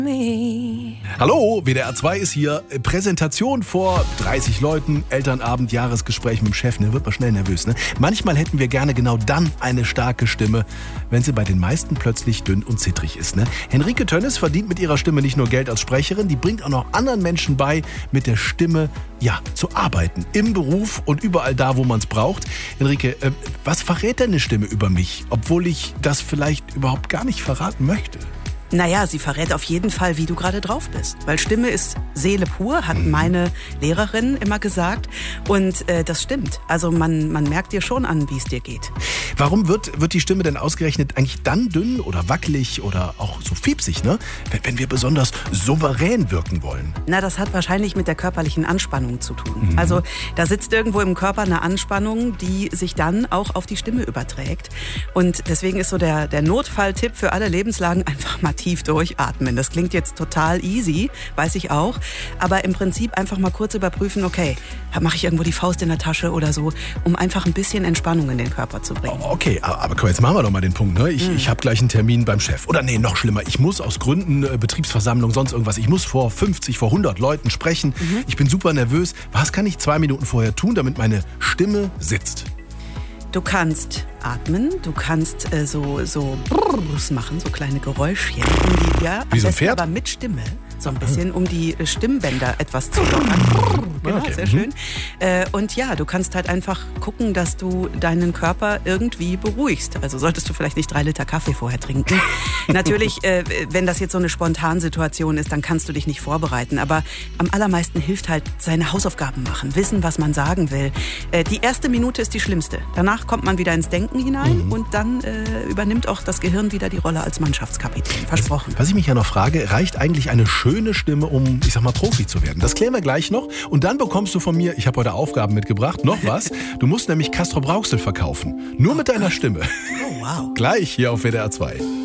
Hallo, WDR 2 ist hier. Präsentation vor 30 Leuten, Elternabend, Jahresgespräch mit dem Chef. Ne, wird man schnell nervös. Ne? Manchmal hätten wir gerne genau dann eine starke Stimme, wenn sie bei den meisten plötzlich dünn und zittrig ist. Ne? Henrike Tönnes verdient mit ihrer Stimme nicht nur Geld als Sprecherin, die bringt auch noch anderen Menschen bei, mit der Stimme zu arbeiten. Im Beruf und überall da, wo man es braucht. Henrike, was verrät denn eine Stimme über mich, obwohl ich das vielleicht überhaupt gar nicht verraten möchte? Naja, sie verrät auf jeden Fall, wie du gerade drauf bist. Weil Stimme ist Seele pur, hat meine Lehrerin immer gesagt. Und das stimmt. Also man merkt dir schon an, wie es dir geht. Warum wird die Stimme denn ausgerechnet eigentlich dann dünn oder wackelig oder auch so fiepsig, ne? Wenn wir besonders souverän wirken wollen? Na, das hat wahrscheinlich mit der körperlichen Anspannung zu tun. Also da sitzt irgendwo im Körper eine Anspannung, die sich dann auch auf die Stimme überträgt. Und deswegen ist so der Notfalltipp für alle Lebenslagen einfach mal tief durchatmen. Das klingt jetzt total easy, weiß ich auch. Aber im Prinzip einfach mal kurz überprüfen, okay, mache ich irgendwo die Faust in der Tasche oder so, um einfach ein bisschen Entspannung in den Körper zu bringen. Okay, aber komm, jetzt machen wir doch mal den Punkt. Ne? Ich habe gleich einen Termin beim Chef. Oder nee, noch schlimmer, ich muss aus Gründen, Betriebsversammlung, sonst irgendwas, ich muss vor 50, vor 100 Leuten sprechen. Ich bin super nervös. Was kann ich 2 Minuten vorher tun, damit meine Stimme sitzt? Du kannst atmen, du kannst so Brrrs machen, so kleine Geräuschchen. Wie so ein Pferd? Aber mit Stimme. So ein bisschen, um die Stimmbänder etwas zu lockern. Genau, Okay. sehr schön. Und ja, du kannst halt einfach gucken, dass du deinen Körper irgendwie beruhigst. Also solltest du vielleicht nicht 3 Liter Kaffee vorher trinken. Natürlich, wenn das jetzt so eine Spontansituation ist, dann kannst du dich nicht vorbereiten. Aber am allermeisten hilft halt seine Hausaufgaben machen, wissen, was man sagen will. Die erste Minute ist die schlimmste. Danach kommt man wieder ins Denken hinein und dann übernimmt auch das Gehirn wieder die Rolle als Mannschaftskapitän. Versprochen. Was ich mich ja noch frage, reicht eigentlich eine schöne Stimme, um, ich sag mal, Profi zu werden? Das klären wir gleich noch. Und dann bekommst du von mir, ich habe heute Aufgaben mitgebracht, noch was. Du musst nämlich Castrop Rauxel verkaufen. Nur mit deiner Stimme. Oh, wow. Gleich hier auf WDR 2.